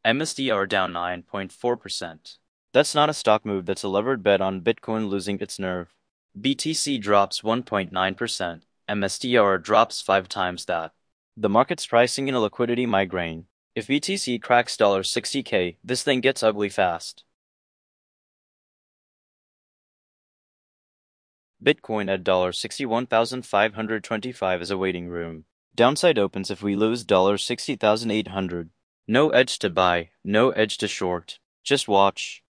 MSTR down 9.4%. That's not a stock move, that's a levered bet on Bitcoin losing its nerve. BTC drops 1.9%. MSTR drops 5 times that. The market's pricing in a liquidity migraine. If BTC cracks $60K, this thing gets ugly fast. Bitcoin at $61,525 is a waiting room. Downside opens if we lose $60,800. No edge to buy, no edge to short. Just watch.